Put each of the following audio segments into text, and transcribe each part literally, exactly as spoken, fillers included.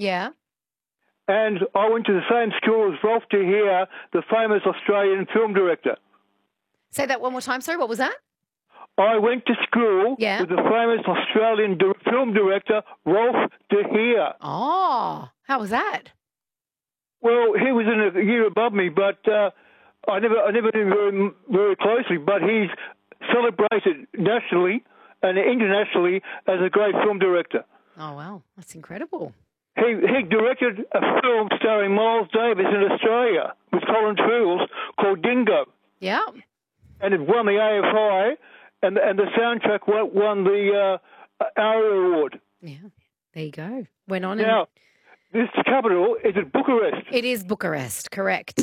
Yeah. And I went to the same school as Rolf de Heer, the famous Australian film director. Say that one more time, sorry. What was that? I went to school Yeah. with the famous Australian di- film director, Rolf de Heer. Oh, how was that? Well, he was in a year above me, but uh, I never I never knew him very, very closely, but he's celebrated nationally and internationally as a great film director. Oh, wow. That's incredible. He, he directed a film starring Miles Davis in Australia with Colin Treels called Dingo. Yeah. And it won the A F I, and, and the soundtrack won, won the uh, ARIA Award. Yeah. There you go. Went on Now, and... this capital is at Bucharest. It is Bucharest, correct.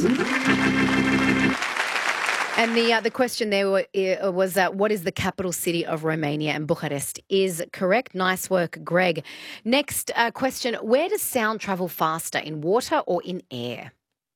And the uh, the question there wa- uh, was, uh, what is the capital city of Romania? And Bucharest is correct. Nice work, Greg. Next uh, question, where does sound travel faster, in water or in air?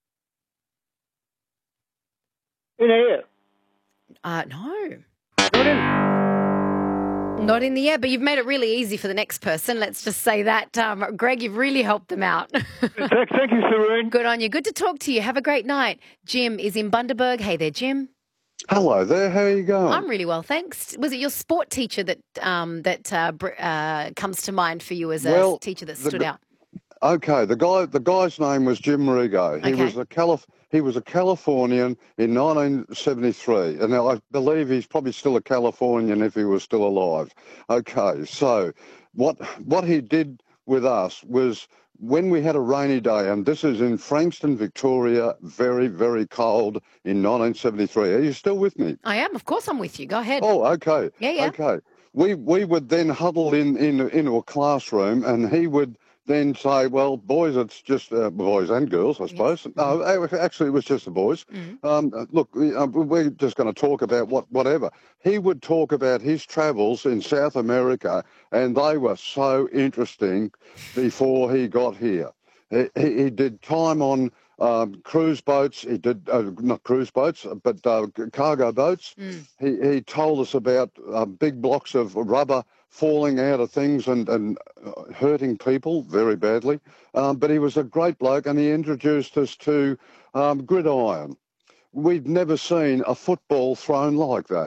In air. Uh, no. Not in. Not in the air, but you've made it really easy for the next person. Let's just say that. Um, Greg, you've really helped them out. thank, thank you, Serene. Good on you. Good to talk to you. Have a great night. Jim is in Bundaberg. Hey there, Jim. Hello there. How are you going? I'm really well, thanks. Was it your sport teacher that um, that uh, br- uh, comes to mind for you as a Well, teacher that the stood g- out? Okay, the guy, the guy's name was Jim Rigo. He Okay. was a Calif- he was a Californian in nineteen seventy-three, and now I believe he's probably still a Californian if he was still alive. Okay, so what what he did with us was when we had a rainy day, and this is in Frankston, Victoria, very very cold in nineteen seventy-three. Are you still with me? I am. Of course I'm with you. Go ahead. Oh, okay. Yeah, yeah. Okay. We we would then huddle in, in into a classroom, and he would then say, well, boys, it's just uh, boys and girls, I suppose. No, uh, actually, it was just the boys. Mm. Um, look, we- uh, we're just going to talk about what whatever. He would talk about his travels in South America, and they were so interesting before he got here. He, he he did time on um, cruise boats. He did uh, not cruise boats, but uh, cargo boats. Mm. He he told us about uh, big blocks of rubber falling out of things and and uh, hurting people very badly. Um, but he was a great bloke, and he introduced us to um, gridiron. We'd never seen a football thrown like that.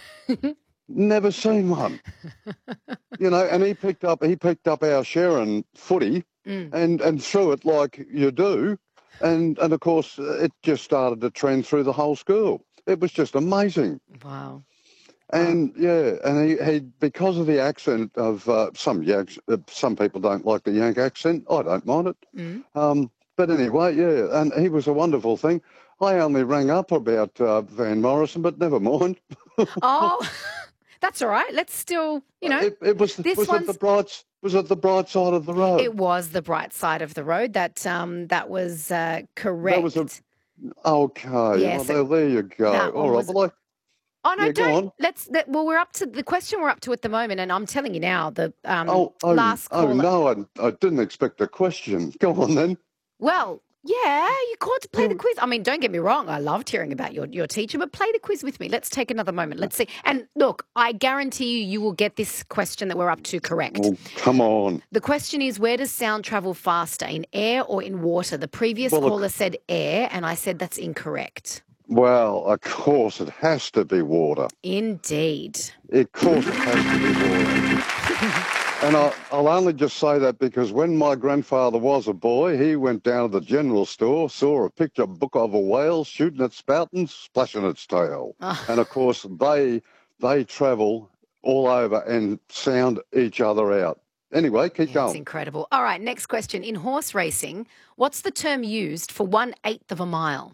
Never seen one. You know, and he picked up he picked up our Sharon footy Mm. and and threw it like you do, and and of course it just started to trend through the whole school. It was just amazing. Wow. And yeah, and he, he because of the accent of uh, some Yanks, uh, some people don't like the Yank accent. I don't mind it. Mm. Um, but anyway, yeah, and he was a wonderful thing. I only rang up about uh, Van Morrison, but never mind. Oh, that's all right. Let's still, you know, it, it was this was it one's- the bright was it the bright side of the road? it was the bright side of the road. That um, that was uh, correct. That was a okay. Yeah, well, so there, there you go. that All one right, was- well, I, Oh no, Yeah, go don't. on. Let's. That, well, we're up to the question. We're up to at the moment, and I'm telling you now. The um, oh, oh, last oh caller. no, I, I didn't expect a question. Go on then. Well, yeah, you called to play the Yeah. quiz. I mean, don't get me wrong. I loved hearing about your your teacher, but play the quiz with me. Let's take another moment. Let's see. And look, I guarantee you, you will get this question that we're up to correct. Oh, come on. The question is, where does sound travel faster, in air or in water? The previous Well, look- caller said air, and I said that's incorrect. Well, of course it has to be water. Indeed. Of course it has to be water. And I, I'll only just say that because when my grandfather was a boy, he went down to the general store, saw a picture book of a whale shooting its spout and splashing its tail. Oh. And of course, they they travel all over and sound each other out. Anyway, keep Yeah, it's going. incredible. All right, next question. In horse racing, what's the term used for one eighth of a mile?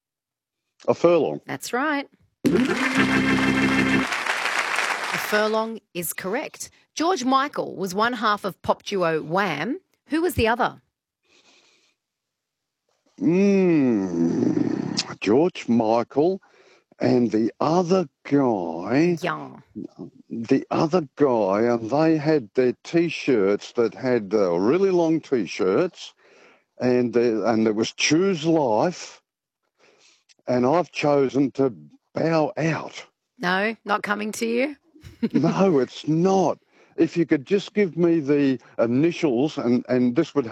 A furlong. That's right. A furlong is correct. George Michael was one half of pop duo Wham. Who was the other? Mm, George Michael and the other guy. Yeah. the other guy, and they had their T-shirts that had uh, really long T-shirts, and uh, and it was Choose Life, and I've chosen to bow out. No, not coming to you? No, it's not. If you could just give me the initials, and, and this would